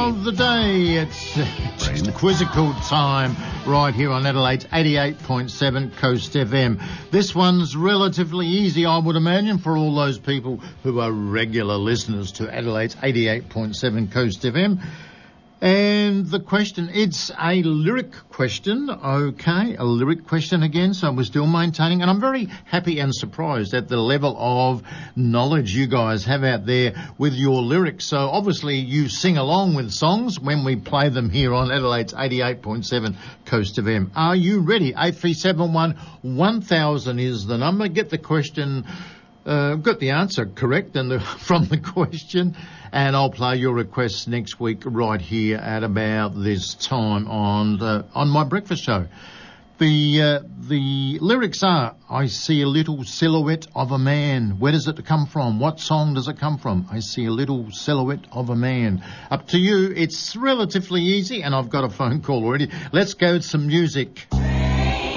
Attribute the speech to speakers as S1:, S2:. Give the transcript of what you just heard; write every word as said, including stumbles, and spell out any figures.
S1: of the day. It's, it's quizzical time right here on Adelaide's eighty-eight point seven Coast F M. This one's relatively easy, I would imagine, for all those people who are regular listeners to Adelaide's eighty-eight point seven Coast F M. And the question, it's a lyric question, okay, a lyric question again, so we're still maintaining, and I'm very happy and surprised at the level of knowledge you guys have out there with your lyrics. So obviously you sing along with songs when we play them here on Adelaide's eighty-eight point seven Coast F M. Are you ready? eight three seven one, one thousand is the number. Get the question, uh, got the answer correct and the, from the question. And I'll play your requests next week right here at about this time on the, on my breakfast show. The uh, the lyrics are, I see a little silhouette of a man. Where does it come from? What song does it come from? I see a little silhouette of a man. Up to you. It's relatively easy, and I've got a phone call already. Let's go with some music.